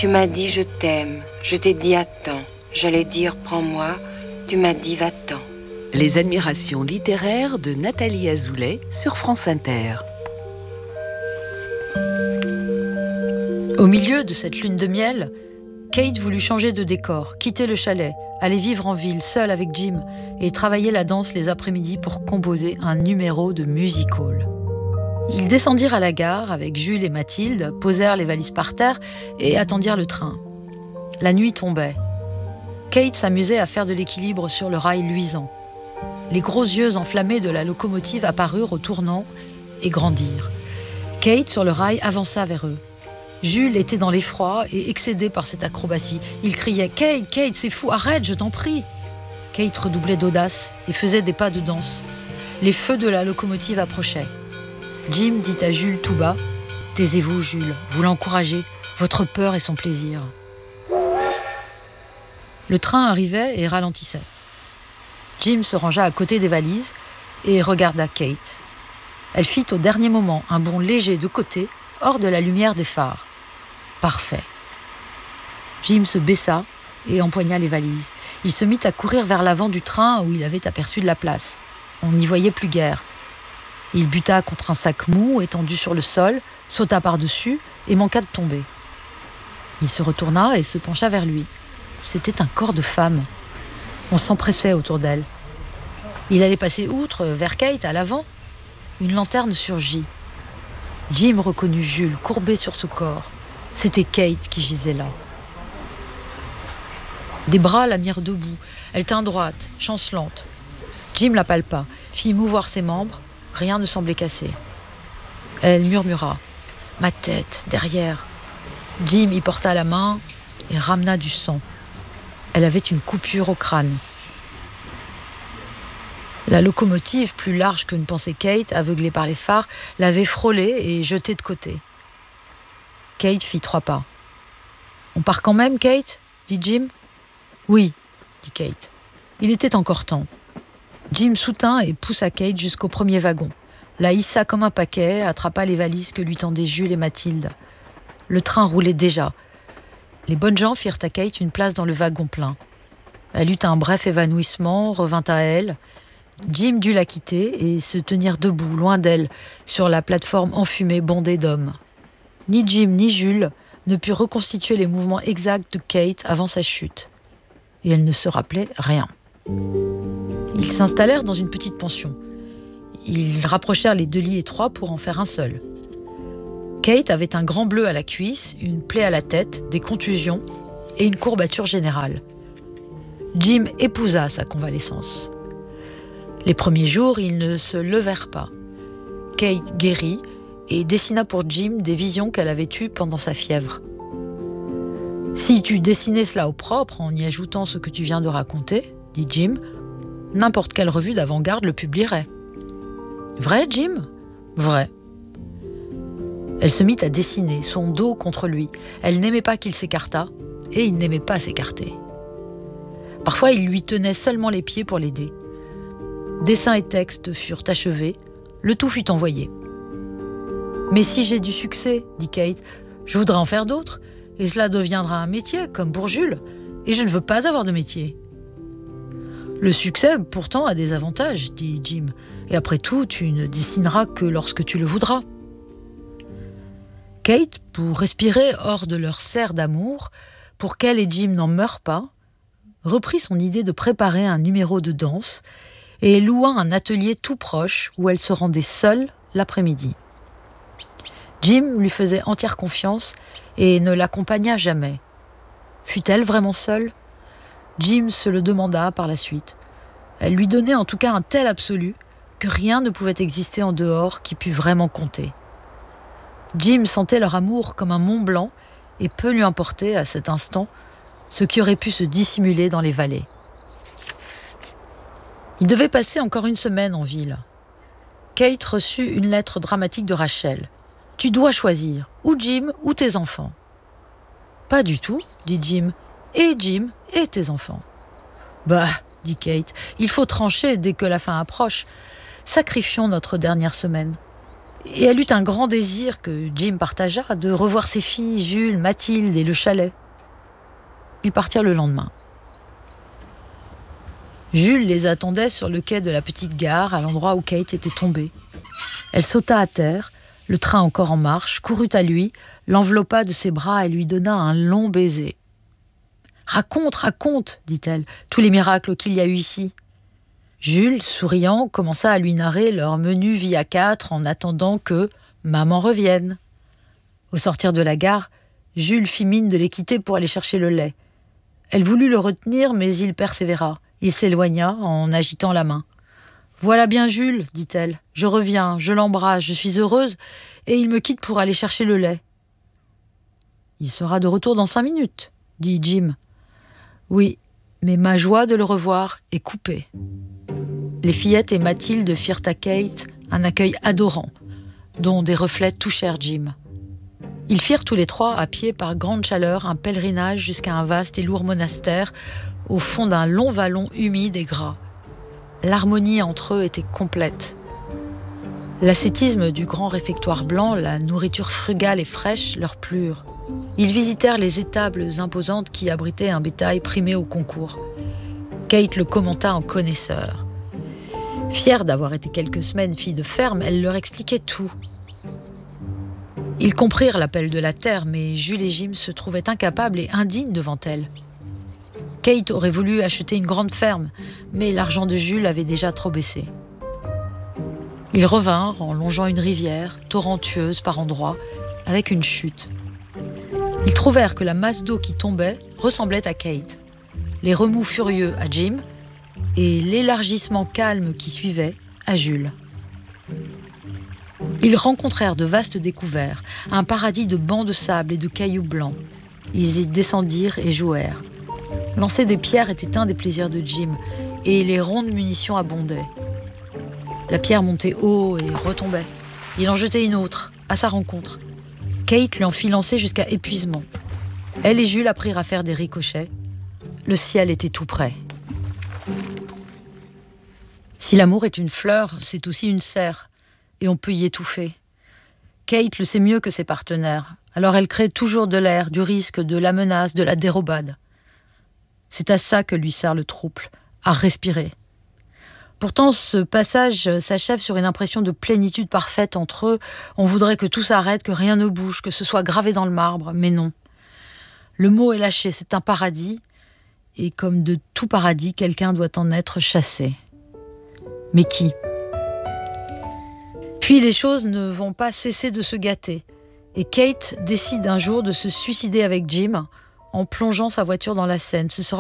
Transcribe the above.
Tu m'as dit je t'aime, je t'ai dit attends. J'allais dire prends-moi, tu m'as dit va-t'en. Les admirations littéraires de Nathalie Azoulay sur France Inter. Au milieu de cette lune de miel, Kate voulut changer de décor, quitter le chalet, aller vivre en ville, seule avec Jim, et travailler la danse les après-midi pour composer un numéro de music hall. Ils descendirent à la gare avec Jules et Mathilde, posèrent les valises par terre et attendirent le train. La nuit tombait. Kate s'amusait à faire de l'équilibre sur le rail luisant. Les gros yeux enflammés de la locomotive apparurent au tournant et grandirent. Kate, sur le rail, avança vers eux. Jules était dans l'effroi et excédé par cette acrobatie. Il criait « Kate, Kate, c'est fou, arrête, je t'en prie !» Kate redoublait d'audace et faisait des pas de danse. Les feux de la locomotive approchaient. Jim dit à Jules tout bas « Taisez-vous, Jules, vous l'encouragez, votre peur est son plaisir. » Le train arrivait et ralentissait. Jim se rangea à côté des valises et regarda Kate. Elle fit au dernier moment un bond léger de côté, hors de la lumière des phares. Parfait. Jim se baissa et empoigna les valises. Il se mit à courir vers l'avant du train où il avait aperçu de la place. On n'y voyait plus guère. Il buta contre un sac mou étendu sur le sol, sauta par-dessus et manqua de tomber. Il se retourna et se pencha vers lui. C'était un corps de femme. On s'empressait autour d'elle. Il allait passer outre, vers Kate, à l'avant. Une lanterne surgit. Jim reconnut Jules, courbé sur ce corps. C'était Kate qui gisait là. Des bras la mirent debout. Elle tint droite, chancelante. Jim la palpa, fit mouvoir ses membres. Rien ne semblait cassé. Elle murmura. « Ma tête, derrière. » Jim y porta la main et ramena du sang. Elle avait une coupure au crâne. La locomotive, plus large que ne pensait Kate, aveuglée par les phares, l'avait frôlée et jetée de côté. Kate fit 3 pas. « On part quand même, Kate ?» dit Jim. « Oui, » dit Kate. Il était encore temps. Jim soutint et poussa Kate jusqu'au premier wagon. La hissa comme un paquet, attrapa les valises que lui tendaient Jules et Mathilde. Le train roulait déjà. Les bonnes gens firent à Kate une place dans le wagon plein. Elle eut un bref évanouissement, revint à elle. Jim dut la quitter et se tenir debout, loin d'elle, sur la plateforme enfumée bondée d'hommes. Ni Jim ni Jules ne purent reconstituer les mouvements exacts de Kate avant sa chute. Et elle ne se rappelait rien. Ils s'installèrent dans une petite pension. Ils rapprochèrent les 2 lits étroits pour en faire un seul. Kate avait un grand bleu à la cuisse, une plaie à la tête, des contusions et une courbature générale. Jim épousa sa convalescence. Les premiers jours, ils ne se levèrent pas. Kate guérit et dessina pour Jim des visions qu'elle avait eues pendant sa fièvre. « Si tu dessinais cela au propre, en y ajoutant ce que tu viens de raconter, dit Jim, n'importe quelle revue d'avant-garde le publierait. »« Vrai, Jim ? » ?»« Vrai. » Elle se mit à dessiner, son dos contre lui. Elle n'aimait pas qu'il s'écartât, et il n'aimait pas s'écarter. Parfois, il lui tenait seulement les pieds pour l'aider. Dessins et textes furent achevés, le tout fut envoyé. « Mais si j'ai du succès, dit Kate, je voudrais en faire d'autres, et cela deviendra un métier, comme pour Jules, et je ne veux pas avoir de métier. » « Le succès, pourtant, a des avantages, dit Jim, et après tout, tu ne dessineras que lorsque tu le voudras. » Kate, pour respirer hors de leur serre d'amour, pour qu'elle et Jim n'en meurent pas, reprit son idée de préparer un numéro de danse et loua un atelier tout proche où elle se rendait seule l'après-midi. Jim lui faisait entière confiance et ne l'accompagna jamais. Fut-elle vraiment seule ? Jim se le demanda par la suite. Elle lui donnait en tout cas un tel absolu que rien ne pouvait exister en dehors qui pût vraiment compter. Jim sentait leur amour comme un mont blanc et peu lui importait à cet instant ce qui aurait pu se dissimuler dans les vallées. Il devait passer encore 1 semaine en ville. Kate reçut une lettre dramatique de Rachel. « Tu dois choisir, ou Jim ou tes enfants. »« Pas du tout, dit Jim. Et Jim et tes enfants. »« Bah, dit Kate, il faut trancher dès que la fin approche. Sacrifions notre dernière semaine. Et elle eut un grand désir que Jim partagea de revoir ses filles, Jules, Mathilde et le chalet. Ils partirent le lendemain. Jules les attendait sur le quai de la petite gare, à l'endroit où Kate était tombée. Elle sauta à terre, le train encore en marche, courut à lui, l'enveloppa de ses bras et lui donna un long baiser. « Raconte, raconte, dit-elle, tous les miracles qu'il y a eu ici. » Jules, souriant, commença à lui narrer leur menu vie à 4 en attendant que maman revienne. Au sortir de la gare, Jules fit mine de les quitter pour aller chercher le lait. Elle voulut le retenir, mais il persévéra. Il s'éloigna en agitant la main. « Voilà bien Jules, dit-elle. Je reviens, je l'embrasse, je suis heureuse, et il me quitte pour aller chercher le lait. »« Il sera de retour dans 5 minutes, dit Jim. « Oui, mais ma joie de le revoir est coupée. » Les fillettes et Mathilde firent à Kate un accueil adorant, dont des reflets touchèrent Jim. Ils firent tous les trois, à pied par grande chaleur, un pèlerinage jusqu'à un vaste et lourd monastère, au fond d'un long vallon humide et gras. L'harmonie entre eux était complète. L'ascétisme du grand réfectoire blanc, la nourriture frugale et fraîche leur plurent. Ils visitèrent les étables imposantes qui abritaient un bétail primé au concours. Kate le commenta en connaisseur. Fière d'avoir été quelques semaines fille de ferme, elle leur expliquait tout. Ils comprirent l'appel de la terre, mais Jules et Jim se trouvaient incapables et indignes devant elle. Kate aurait voulu acheter une grande ferme, mais l'argent de Jules avait déjà trop baissé. Ils revinrent en longeant une rivière, torrentueuse par endroits, avec une chute. Ils trouvèrent que la masse d'eau qui tombait ressemblait à Kate, les remous furieux à Jim et l'élargissement calme qui suivait à Jules. Ils rencontrèrent de vastes découverts, un paradis de bancs de sable et de cailloux blancs. Ils y descendirent et jouèrent. Lancer des pierres était un des plaisirs de Jim, et les rondes munitions abondaient. La pierre montait haut et retombait. Il en jetait une autre, à sa rencontre. Kate lui en fit lancer jusqu'à épuisement. Elle et Jules apprirent à faire des ricochets. Le ciel était tout près. Si l'amour est une fleur, c'est aussi une serre, et on peut y étouffer. Kate le sait mieux que ses partenaires, alors elle crée toujours de l'air, du risque, de la menace, de la dérobade. C'est à ça que lui sert le trouble, à respirer. Pourtant, ce passage s'achève sur une impression de plénitude parfaite entre eux. On voudrait que tout s'arrête, que rien ne bouge, que ce soit gravé dans le marbre, mais non. Le mot est lâché, c'est un paradis, et comme de tout paradis, quelqu'un doit en être chassé. Mais qui ? Puis les choses ne vont pas cesser de se gâter, et Kate décide un jour de se suicider avec Jim en plongeant sa voiture dans la Seine. Ce sera